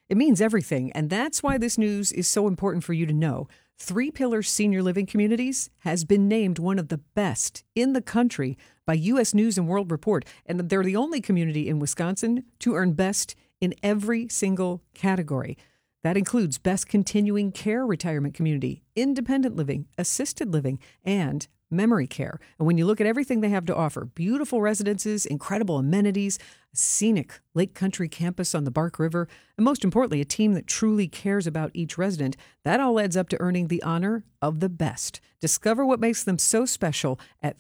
It means everything, and that's why this news is so important for you to know. Three Pillars Senior Living Communities has been named one of the best in the country by U.S. News and World Report, and they're the only community in Wisconsin to earn best in every single category. That includes Best Continuing Care Retirement Community, Independent Living, Assisted Living, and Memory Care. And when you look at everything they have to offer, beautiful residences, incredible amenities, a scenic Lake Country campus on the Bark River, and most importantly, a team that truly cares about each resident, that all adds up to earning the honor of the best. Discover what makes them so special at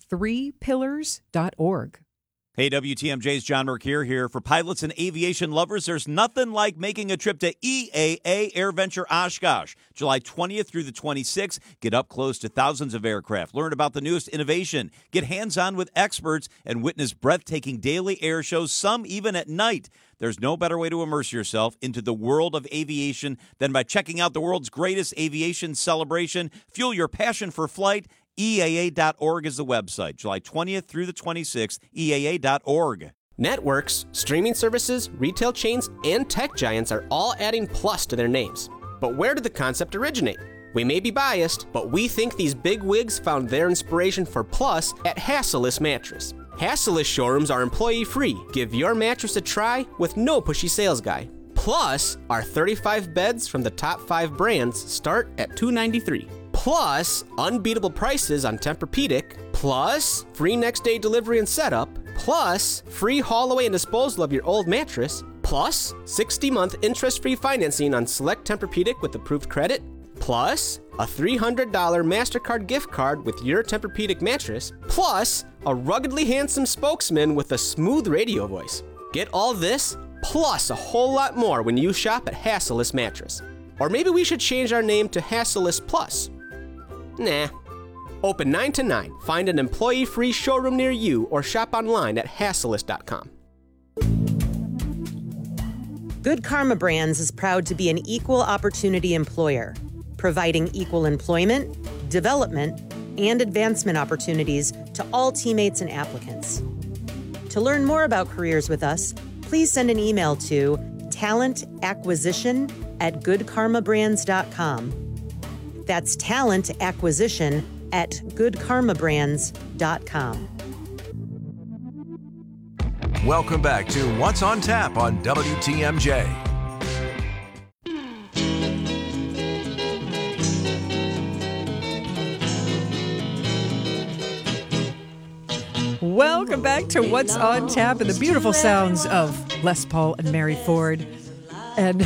3pillars.org. Hey, WTMJ's John Mercure here. For pilots and aviation lovers, there's nothing like making a trip to EAA AirVenture Oshkosh. July 20th through the 26th, get up close to thousands of aircraft, learn about the newest innovation, get hands-on with experts, and witness breathtaking daily air shows, some even at night. There's no better way to immerse yourself into the world of aviation than by checking out the world's greatest aviation celebration. Fuel your passion for flight. EAA.org is the website. July 20th through the 26th, EAA.org. Networks, streaming services, retail chains, and tech giants are all adding plus to their names. But where did the concept originate? We may be biased, but we think these big wigs found their inspiration for plus at Hassellus Mattress. Hassellus showrooms are employee-free. Give your mattress a try with no pushy sales guy. Plus, our 35 beds from the top 5 brands start at $293. Plus, unbeatable prices on Tempur-Pedic. Plus, free next-day delivery and setup. Plus, free haul away and disposal of your old mattress. Plus, 60-month interest-free financing on select Tempur-Pedic with approved credit. Plus, a $300 MasterCard gift card with your Tempur-Pedic mattress. Plus, a ruggedly handsome spokesman with a smooth radio voice. Get all this, plus a whole lot more when you shop at Hassellus Mattress. Or maybe we should change our name to Hassellus Plus. Nah. Open 9 to 9. Find an employee-free showroom near you or shop online at hassellus.com. Good Karma Brands is proud to be an equal opportunity employer, providing equal employment, development, and advancement opportunities to all teammates and applicants. To learn more about careers with us, please send an email to talentacquisition@goodkarmabrands.com. That's talentacquisition@goodkarmabrands.com. Welcome back to What's on Tap on WTMJ. Welcome back to What's on Tap and the beautiful sounds of Les Paul and Mary Ford. And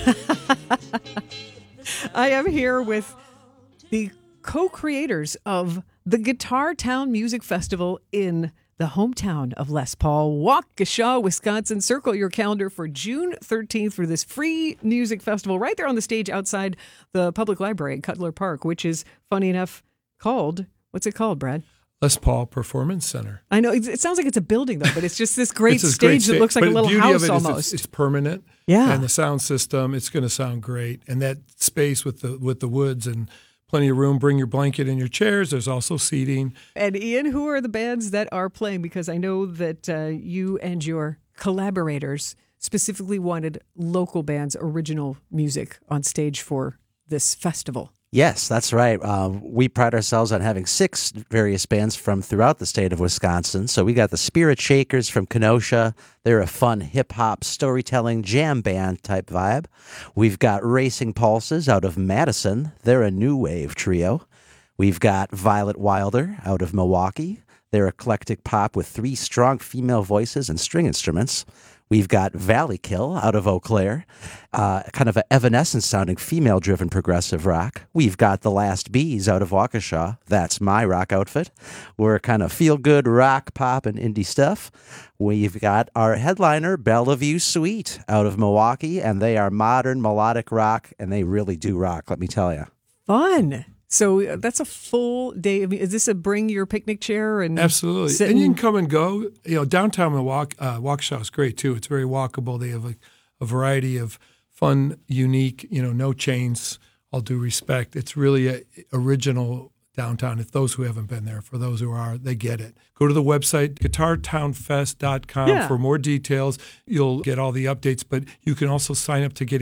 I am here with the co-creators of the Guitar Town Music Festival in the hometown of Les Paul, Waukesha, Wisconsin. Circle your calendar for June 13th for this free music festival right there on the stage outside the public library at Cutler Park, which is, funny enough, called, what's it called, Brad? Les Paul Performance Center. I know, it sounds like it's a building, though, but it's just this great stage that looks like a little house almost. It's permanent. Yeah. And the sound system, it's going to sound great. And that space with the woods and plenty of room. Bring your blanket and your chairs. There's also seating. And Ian, who are the bands that are playing? Because I know that you and your collaborators specifically wanted local bands, original music on stage for this festival. Yes, that's right. We pride ourselves on having 6 various bands from throughout the state of Wisconsin. So we got the Spirit Shakers from Kenosha. They're a fun hip-hop storytelling jam band type vibe. We've got Racing Pulses out of Madison. They're a new wave trio. We've got Violet Wilder out of Milwaukee. They're eclectic pop with 3 strong female voices and string instruments. We've got Valley Kill out of Eau Claire, kind of an Evanescence-sounding female-driven progressive rock. We've got The Last Bees out of Waukesha. That's my rock outfit. We're kind of feel-good rock, pop, and indie stuff. We've got our headliner, Bellevue Suite, out of Milwaukee, and they are modern melodic rock, and they really do rock, let me tell you. Fun. So that's a full day. I mean, is this a bring your picnic chair and absolutely? And you can come and go. You know, downtown Waukesha is great too. It's very walkable. They have a variety of fun, unique. You know, no chains. All due respect, it's really a original downtown. If those who haven't been there, for those who are, they get it. Go to the website guitartownfest.com for more details. You'll get all the updates, but you can also sign up to get